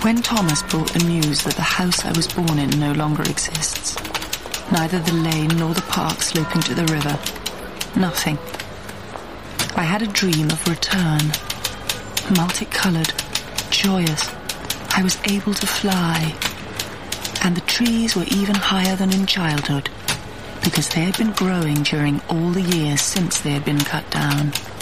When Thomas brought the news that the house I was born in no longer exists, neither the lane nor the park sloping to the river, nothing. I had a dream of return, multicolored, joyous. I was able to fly, and the trees were even higher than in childhood, because they had been growing during all the years since they had been cut down.